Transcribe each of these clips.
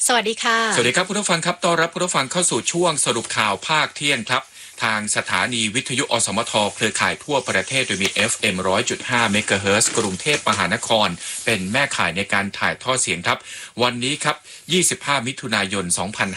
สวัสดีค่ะสวัสดีครับคุณผู้ฟังครับต้อนรับคุณผู้ฟังเข้าสู่ช่วงสรุปข่าวภาคเที่ยงครับทางสถานีวิทยุอสมทเครือข่ายทั่วประเทศโดยมี FM 100.5 เมกะเฮิรตซ์กรุงเทพมหานครเป็นแม่ข่ายในการถ่ายทอดเสียงครับวันนี้ครับ25มิถุนายน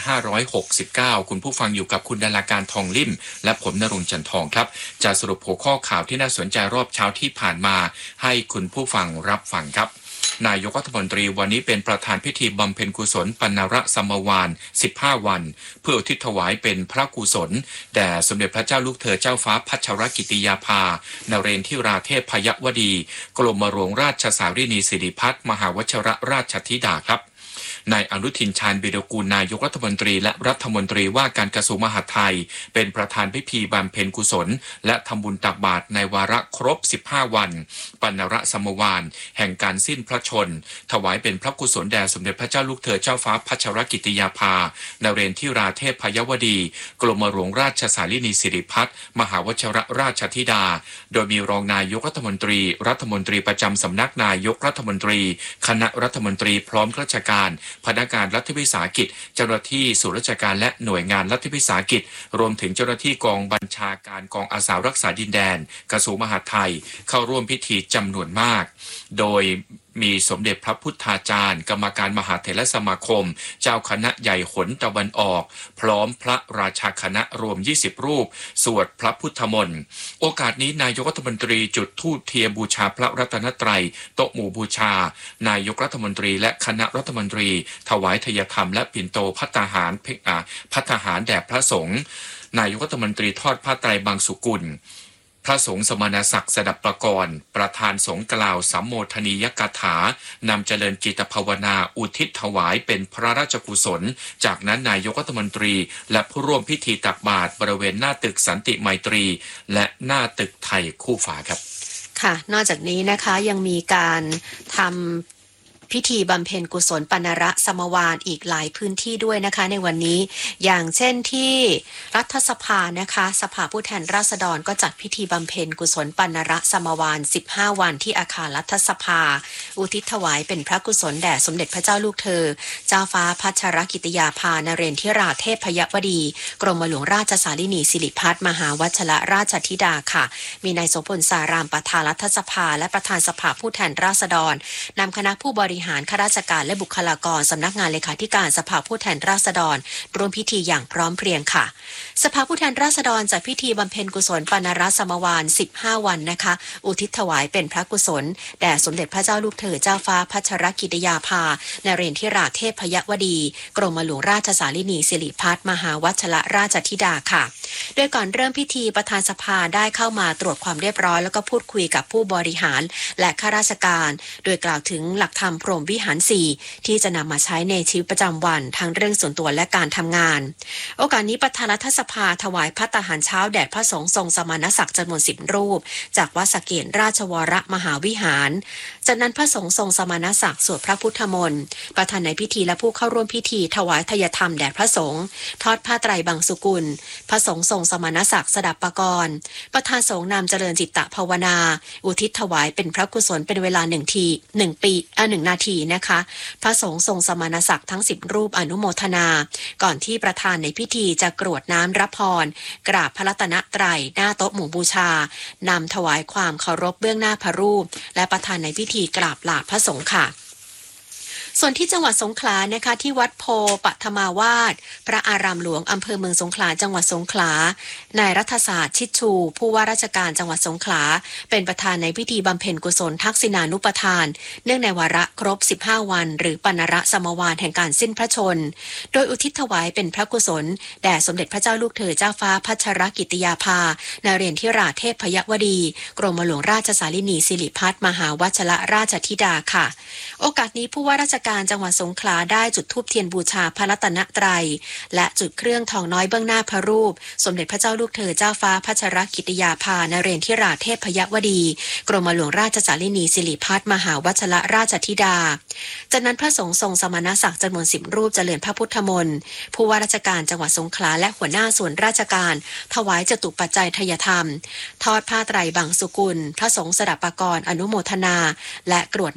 2569คุณผู้ฟังอยู่กับคุณดาราการทองลิ่มและผมณรงค์จันทองครับจะสรุปหัวข้อข่าวที่น่าสนใจรอบเช้าที่ผ่านมาให้คุณผู้ฟังรับฟังครับนายกรัฐมนตรีวันนี้เป็นประธานพิธีบำเพ็ญกุศลปณรสมวาน15 วันเพื่ออุทิศถวายเป็นพระกุศลแด่สมเด็จพระเจ้าลูกเธอเจ้าฟ้าพัชรกิติยาภานเรนทิราเทพพยวดีกรมหลวงราชสารินีสิริพัฒน์มหาวชิรราชธิดาครับนายอนุทินชาญวีรกูลนายกรัฐมนตรีและรัฐมนตรีว่าการกระทรวงมหาดไทยเป็นประธานพิธีบำเพ็ญกุศลและทำบุญตักบาตรในวาระครบ15 วันปณรสมวานแห่งการสิ้นพระชนถวายเป็นพระกุศลแด่สมเด็จพระเจ้าลูกเธอเจ้าฟ้าพัชรกิติยาภานเรนทิราเทพพยวดีกรมหลวงราชสารินีสิริพัฒน์มหาวชิรราชธิดาโดยมีรองนายกรัฐมนตรีรัฐมนตรีประจำสำนักนายกรัฐมนตรีคณะรัฐมนตรีพร้อมข้าราชการพนักงานรัฐวิสาหกิจเจ้าหน้าที่ส่วนราชการและหน่วยงานรัฐวิสาหกิจรวมถึงเจ้าหน้าที่กองบัญชาการกองอาสารักษาดินแดนกระทรวงมหาดไทยเข้าร่วมพิธีจำนวนมากโดยมีสมเด็จพระพุทธาจารย์กรรมการมหาเถรสมาคมเจ้าคณะใหญ่หนตะวันออกพร้อมพระราชาคณะรวม20 รูปสวดพระพุทธมนต์โอกาสนี้นายกรัฐมนตรีจุดธูปเทียนบูชาพระรัตนตรัยโต๊ะหมู่บูชานายกรัฐมนตรีและคณะรัฐมนตรีถวายทายธรรมและปิ่นโตภัตตาหารแด่พระสงฆ์นายกรัฐมนตรีทอดผ้าไตรบางสุกุลพระสงฆ์สมณศักดิ์สดับประกรณ์ประธานสงฆ์กล่าวสัมโมทนียกถานำเจริญจิตภาวนาอุทิศถวายเป็นพระราชกุศลจากนั้นนายกรัฐมนตรีและผู้ร่วมพิธีตักบาตรบริเวณหน้าตึกสันติไมตรีและหน้าตึกไทยคู่ฟ้าครับค่ะนอกจากนี้นะคะยังมีการทำพิธีบำเพ็ญกุศลปณรสมวานอีกหลายพื้นที่ด้วยนะคะในวันนี้อย่างเช่นที่รัฐสภานะคะสภาผู้แทนราษฎรก็จัดพิธีบำเพ็ญกุศลปณรสมวาน15 วันที่อาคารรัฐสภาอุทิศถวายเป็นพระกุศลแด่สมเด็จพระเจ้าลูกเธอเจ้าฟ้าพัชรกิติยาภานเรนทิราเทพพยวดีกรมหลวงราชสารินีสิริพัฒน์มหาวชิรราชธิดาค่ะมีนายโสพลสารามประธานรัฐสภาและประธานสภาผู้แทนราษฎรนำคณะผู้บริหารข้าราชการและบุคลากรสำนักงานเลขาธิการสภาผู้แทนราษฎรร่วมพิธีอย่างพร้อมเพรียงค่ะสภาผู้แทนราษฎรจัดพิธีบำเพ็ญกุศลปณรสมวาน15 วันนะคะอุทิศถวายเป็นพระกุศลแด่สมเด็จพระเจ้าลูกเธอเจ้าฟ้าพัชรกิติยาภานเรนทิราเทพพยวดีกรมหลวงราชสารินีสิริพัฒน์มหาวชิรราชธิดาค่ะโดยก่อนเริ่มพิธีประธานสภาได้เข้ามาตรวจความเรียบร้อยแล้วก็พูดคุยกับผู้บริหารและข้าราชการโดยกล่าวถึงหลักธรรมพรหมวิหาร4ที่จะนำมาใช้ในชีวิตประจำวันทั้งเรื่องส่วนตัวและการทำงานโอกาสนี้ประธานรัฐสภาถวายภัตตาหารเช้าแด่พระสงฆ์ทรงสมณศักดิ์จำนวน10 รูปจากวัดสะเกษราชวรมหาวิหารจากนั้นพระสงฆ์ทรงสมณศักดิ์สวดพระพุทธมนต์ประธานในพิธีและผู้เข้าร่วมพิธีถวายทายธรรมแด่พระสงฆ์ทอดผ้าไตรบางสุกุลพระสงฆ์ทรงสมณศักดิ์สดับปกรณ์ประธานสงฆ์นำเจริญจิตตภาวนาอุทิศถวายเป็นพระกุศลเป็นเวลา1 นาทีนะคะพระสงฆ์ทรงสมณศักดิ์ทั้ง10 รูปอนุโมทนาก่อนที่ประธานในพิธีจะกรวดน้ำรับพรกราบพระรัตนตรัยหน้าโต๊ะหมู่บูชานำถวายความเคารพเบื้องหน้าพระรูปและประธานในพิธีกราบลาพระสงฆ์ค่ะส่วนที่จังหวัดสงขลานะคะที่วัดโพปฐมาวาสพระอารามหลวงอำเภอเมืองสงขลาจังหวัดสงขลานายรัฐศาสตร์ชิดชูผู้ว่าราชการจังหวัดสงขลาเป็นประธานในพิธีบำเพ็ญกุศลทักษิณานุปทานเนื่องในวาระครบ15 วันหรือปณรสมวานแห่งการสิ้นพระชนโดยอุทิศถวายเป็นพระกุศลแด่สมเด็จพระเจ้าลูกเธอเจ้าฟ้าพัชรกิติยาภานเรนทิราเทพพยวดีกรมหลวงราชสารินีสิริพัฒน์มหาวชิรราชธิดาค่ะโอกาสนี้ผู้ว่าราชการจังหวัดสงขลาได้จุดธูปเทียนบูชาพระรัตนตรัยและจุดเครื่องทองน้อยเบื้องหน้าพระรูปสมเด็จพระเจ้าลูกเธอเจ้าฟ้าพัชรกิติยาภานเรนทิราเทพพยวดีกรมหลวงราชสารินีสิริพัฒน์มหาวชิรราชธิดาจากนั้นพระสงฆ์ทรงสมณศักดิ์จำนวน10 รูปเจริญพระพุทธมนต์ผู้ว่าราชการจังหวัดสงขลาและหัวหน้าส่วนราชการถวายจตุปัจจัยทายธรรมทอดผ้าไตรบางสุกุลพระสงฆ์สดับปกรณ์อนุโมทนาและกรวด